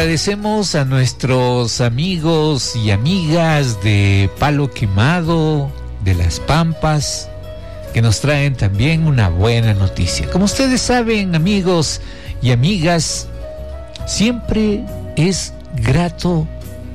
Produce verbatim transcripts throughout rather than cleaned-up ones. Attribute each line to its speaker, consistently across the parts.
Speaker 1: Agradecemos a nuestros amigos y amigas de Palo Quemado, de Las Pampas, que nos traen también una buena noticia. Como ustedes saben, amigos y amigas, siempre es grato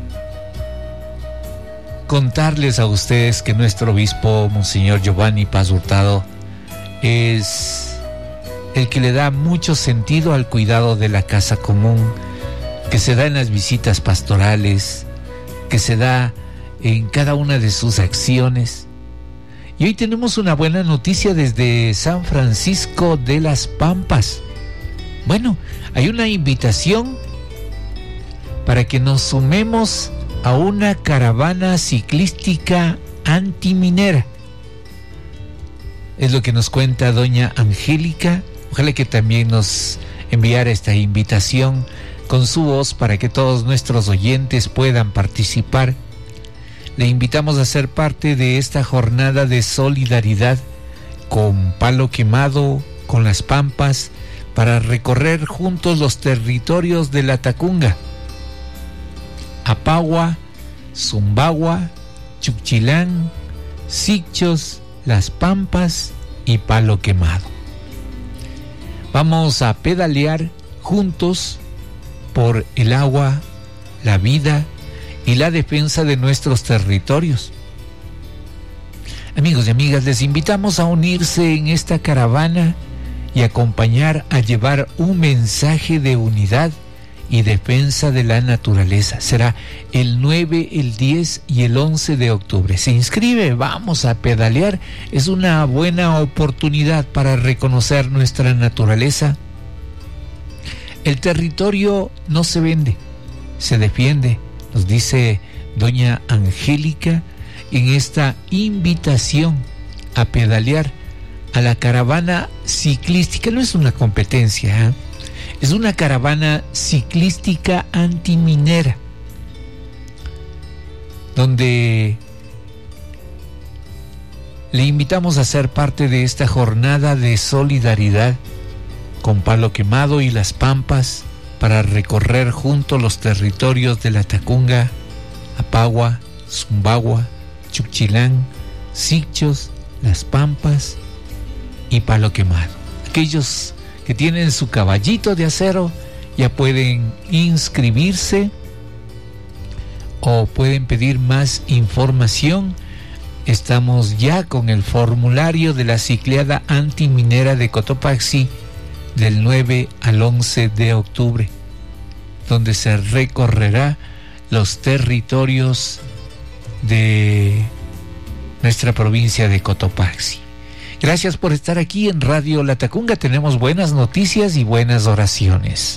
Speaker 1: contarles a ustedes que nuestro obispo, Monseñor Giovanni Paz Hurtado, es el que le da mucho sentido al cuidado de la casa común, que se da en las visitas pastorales, que se da en cada una de sus acciones. Y hoy tenemos una buena noticia desde San Francisco de las Pampas. Bueno, hay una invitación para que nos sumemos a una caravana ciclística antiminera. Es lo que nos cuenta doña Angélica. Ojalá que también nos enviara esta invitación con su voz para que todos nuestros oyentes puedan participar. Le invitamos a ser parte de esta jornada de solidaridad con Palo Quemado, con Las Pampas, para recorrer juntos los territorios de la Tacunga, Apagua, Zumbagua, Chuquilán, Sichos, Las Pampas y Palo Quemado. Vamos a pedalear juntos por el agua, la vida y la defensa de nuestros territorios. Amigos y amigas, les invitamos a unirse en esta caravana y acompañar a llevar un mensaje de unidad y defensa de la naturaleza. Será el nueve, el diez y el once de octubre. Se inscribe, vamos a pedalear. Es una buena oportunidad para reconocer nuestra naturaleza. El territorio no se vende, se defiende, nos dice doña Angélica en esta invitación a pedalear a la caravana ciclística. No es una competencia, ¿eh? Es una caravana ciclística antiminera, donde le invitamos a ser parte de esta jornada de solidaridad con Palo Quemado y Las Pampas para recorrer juntos los territorios de la Tacunga, Apagua, Zumbagua, Chuquilán, Sichos, Las Pampas y Palo Quemado. Aquellos que tienen su caballito de acero ya pueden inscribirse o pueden pedir más información. Estamos ya con el formulario de la cicleada antiminera de Cotopaxi del nueve al once de octubre, donde se recorrerá los territorios de nuestra provincia de Cotopaxi. Gracias por estar aquí en Radio La Tacunga. Tenemos buenas noticias y buenas oraciones.